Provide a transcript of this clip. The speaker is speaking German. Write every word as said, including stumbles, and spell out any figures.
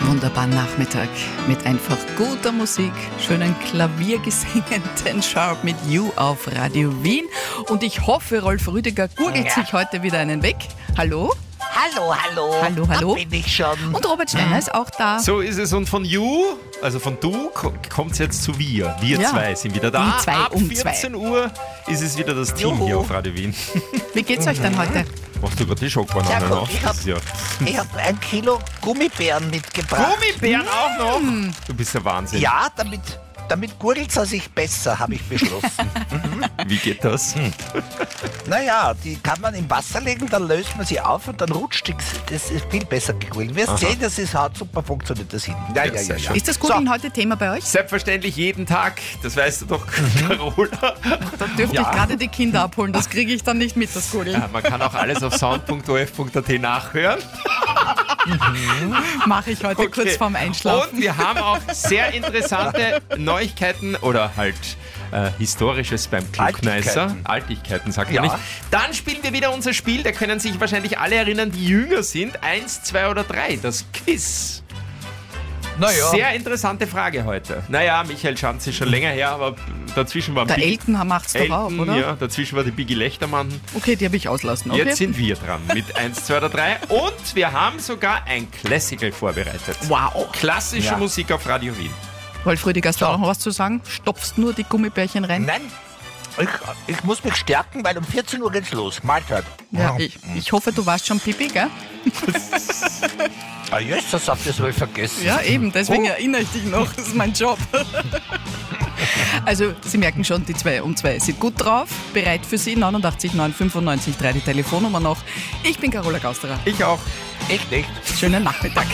Wunderbaren Nachmittag mit einfach guter Musik, schönen Klaviergesängen, Ten Sharp mit You auf Radio Wien. Und ich hoffe, Rolf Rüdiger gurgelt Ja. sich heute wieder einen weg. Hallo? Hallo, hallo. Hallo, hallo. Da bin ich schon. Und Robert Steiner ist auch da. So ist es. Und von You, also von Du, kommt es jetzt zu Wir. Wir Ja. zwei sind wieder da. Die zwei Ab um zwei. vierzehn Uhr ist es wieder das Team Juhu. hier auf Radio Wien. Wie geht's euch denn heute? Machst du gerade die Schokobanane Sehr gut. auf? Ich Das ist ja. Ich habe ein Kilo Gummibären mitgebracht. Gummibären auch noch? Du bist der Wahnsinn. Ja, damit, damit gurgelt es sich besser, habe ich beschlossen. Wie geht das? Naja, die kann man im Wasser legen, dann löst man sie auf und dann rutscht die. Das ist viel besser gegrillt. Wir sehen, das ist hat super funktioniert das hinten. Ja, Ja, ja, ja. sehr ja. schön. Ist das Gurgeln heute Thema bei euch? Selbstverständlich jeden Tag. Das weißt du doch, Carola. Da dürfte Ja. ich gerade die Kinder abholen, das kriege ich dann nicht mit, das Gurgeln. Ja, man kann auch alles auf sound punkt o f punkt a t nachhören. Mache ich heute kurz Okay. vorm Einschlafen. Und wir haben auch sehr interessante Neuigkeiten oder halt äh, Historisches beim Klugneisser. Altigkeiten. Altigkeiten, sagt Ja. man nicht. Dann spielen wir wieder unser Spiel, da können sich wahrscheinlich alle erinnern, die jünger sind. Eins, zwei oder drei, das Quiz. Naja. Sehr interessante Frage heute. Naja, Michael Schanz ist schon länger her, aber dazwischen war Der Big- Elton macht's doch auch, Elton, oder? ja, dazwischen war die Biggie Lechtermann. Okay, die habe ich auslassen. Okay. Jetzt sind wir dran mit eins, zwei oder drei. Und wir haben sogar ein Classical vorbereitet. Wow. Klassische Ja. Musik auf Radio Wien. Rolf Rüdiger, hast du auch noch was zu sagen? Stopfst nur die Gummibärchen rein? Nein, ich, ich muss mich stärken, weil um vierzehn Uhr geht's los. Mahlzeit. Ja, ich, ich hoffe, du warst schon Pipi, gell? Ah, Jesus, habt ihr es wohl vergessen. Ja, eben, deswegen Oh. erinnere ich dich noch, das ist mein Job. Also, Sie merken schon, die zwei um zwei sind gut drauf, bereit für Sie, neunundachtzig neun fünfundneunzig drei die Telefonnummer noch. Ich bin Carola Gausterer. Ich auch. Ich nicht. Schönen Nachmittag.